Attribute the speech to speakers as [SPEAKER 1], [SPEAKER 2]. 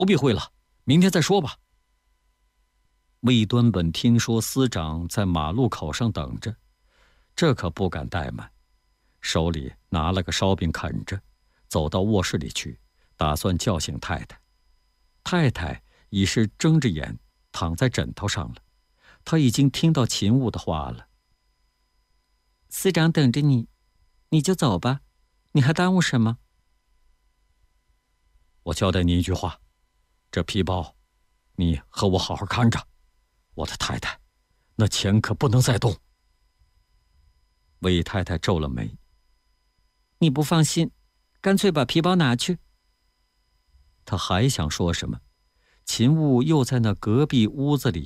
[SPEAKER 1] 不必会了，明天再说吧。魏端本听说司长在马路口上等着，这可不敢怠慢，手里拿了个烧饼啃着，走到卧室里去，打算叫醒太太。太太已是睁着眼躺在枕头上了，她已经听到秦务的话了。
[SPEAKER 2] 司长等着你，你就走吧，你还耽误什么？
[SPEAKER 1] 我交代你一句话，这皮包，你和我好好看着。我的太太，那钱可不能再动。魏太太皱了眉。
[SPEAKER 2] 你不放心，干脆把皮包拿去。
[SPEAKER 1] 她还想说什么，秦务又在那隔壁屋子里